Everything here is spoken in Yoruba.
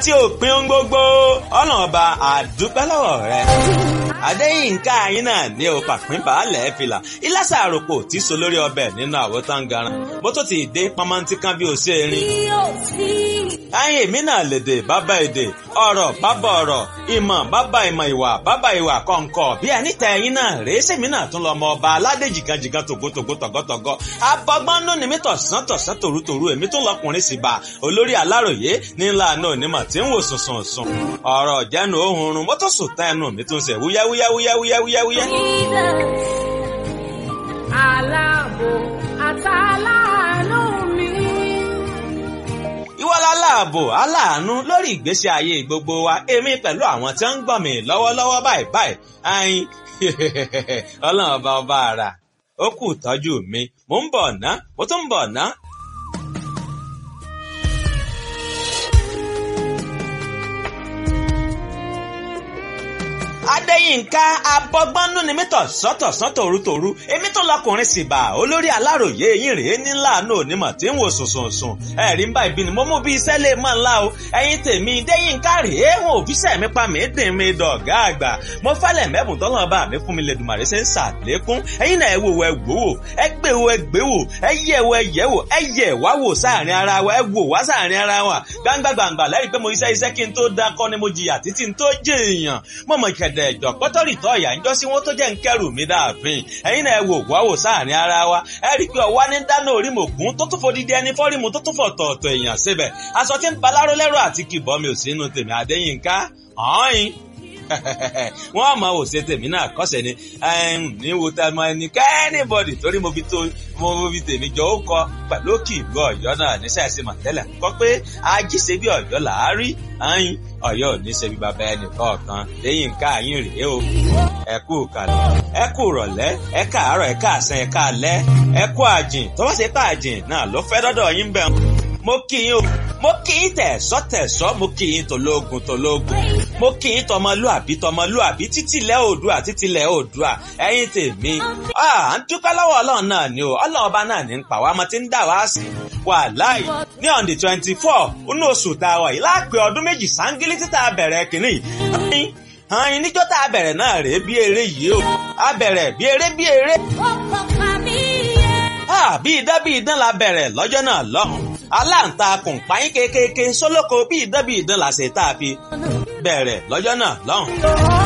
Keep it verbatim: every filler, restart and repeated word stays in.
tí ò pín ohun gbogbo ọlọ́run ọba àdúpẹ́ lọ́wọ́ rẹ. Adéyínká yín náà ní o pàpín baálẹ̀ fìlà ìlàsà àròpọ̀ tí so lórí ọbẹ̀ nínú àwòtán garan bó tó ti dé pamọ́ntí kan bí o ṣe rin. Ayé èmi náà lèdè bàbá èdè ọ̀rọ̀ bàbá ọ̀rọ̀ ìmọ̀ bàbá ìmọ̀ ìwà bàbá ìwà kọ̀ǹkọ̀ bí ẹni tẹ ẹyin náà rèé sèmi náà tún lọ mọ ọba aládé jìgànjìgàn tògótògó tọ̀gọ́tọ̀gọ́ abọ́gbọ́n nù ní mi tọ̀sán tọ̀sán tòrútòrú èmi tún lọkùnrin sì bá olórí aláròyé ní ńlá àná onímọ̀ tí ń wò sùnsùn sùn ọ̀rọ̀ jẹ́nu ohun mo tó sùn tán ẹnu mi tún ṣe wúyáwúyáwúyáwúyáwúyá. Aláàbò àtàlánú mi. Ìwọ láláàbò aláàánú lórí ìgbésí ayé gbogbo wa èmi pẹ̀lú àwọn tí ń gbọ́ mi lọ́wọ́lọ́wọ́ báyìí báyìí ayin ọlọ́run ọba ọba ara ó kù tọ́jú mi mò ń bọ̀ ná mo tún ń bọ̀ ná. Adéyínká abọ́gbọ́nú ni mí tọ̀sán-tọ̀sán tòrútòrú èmi tó lọkùnrin sì bá olórí aláròyé yín rèé ní láàánú onímọ̀ tí ń wò sùnsùnsùn ẹ̀rí ń bá ibi ni mo mú bí iṣẹ́ lè mọ̀ ńlá o ẹ̀yin tèmi Déyínká rèé wọn ò fi sẹ́ mi pa mí dín mi dọ̀gá àgbà mo fẹ́lẹ̀ mẹ́bùn tọ́lọ́ bá mi fún mi lè dùmàrè ṣe ń ṣàlékún ẹ̀yin náà ẹ wò ẹ wò wò ẹ gbé wo ẹ gbé wò ẹ yẹ wo ẹ yẹ wò ẹ yẹ wá wò sáàrin ara wa ẹ wò wá sáàrin ara wa gbangba gbangba lẹ́yìn pé mo iṣẹ́ iṣẹ́ kí n tó dákọ́ ni mo jìyà títí n tó jẹ́ èèyàn mo mọ̀ ìkẹ̀dẹ̀ ẹ̀jọ̀ pọ́tọ́rì tọ́ ìyá ń jọ́ sí wọn tó jẹ́ ń kẹ́rù mi dáàfin ẹ̀yin náà ẹ wò wá wò sáàrin ara wa ẹ rí i pé ọwá ní dáná orí mògún tó tún fòdìdí ẹni fọ́rímù tó tún fọ̀tọ̀ọ̀tọ̀ èèyàn síbẹ̀ aṣọ tí ń baláró lẹ́rọ àti kìbọn mi ò sínú tèmi Adéyínká ọ̀hìn wọ́n mọ̀ ò ṣe tèmi náà kọ́sẹ̀ ni ní wo ta mọ ẹni kẹ́ẹ́nìbọ̀dì torí mo fi tó mo fi tèmi jọ ó kọ pẹ̀lú kì í gbọ́ ọ̀yọ́ náà níṣẹ́ ẹ̀sìn mọ̀tẹ́lẹ̀ kọ́ pé ajíṣe bí ọ̀yọ́ là á rí ayin ọ̀yọ́ ò ní ṣe bí bàbá ẹnì kọ̀ọ̀kan Déyínká yín rèé o ẹ kú kàlẹ̀ ẹ kú rọ̀lẹ́ ẹ káàárọ̀ ẹ káàsán ẹ káalẹ́ ẹ kú àjìn tó bá ṣe káàjìn náà ló fẹ́ dọ́dọ̀ yín bẹ́ẹ̀ mo kì í o mo kì í tẹ̀sọ́ tẹ̀sọ́ mo kì í tòlógun tòlógun mo kì í tọmọlúàbí tọmọlúàbí títílẹ̀ oòdùà títílẹ̀ oòdùà ẹ̀yin tèmi à ń dúpẹ́ lọ́wọ́ ọlọ́run náà ni o ọlọ́run ọba náà ní ń pa wá mo ti ń dà wá sí wàláì ní on the twenty four inú oṣù tá a wà yìí láàpẹ ọdún méjì sángílì títà bẹ̀rẹ̀ kìíní hàn níjọ́ tá a bẹ̀rẹ̀ náà rèé bí eré yìí o a bẹ̀rẹ̀ bí eré bí eré bí idán bí idán la bẹ̀rẹ̀ lọ́jọ́ náà lọ́hùn aláǹtakùn páyín kékeré sólókò bí idán bí idán la ṣe tá a fi bẹ̀rẹ̀ lọ́jọ́ náà lọ́hùn.